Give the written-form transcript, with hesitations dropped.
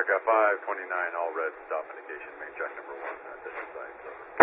Aircraft 529, all red, stop indication, main track number 1, this is site.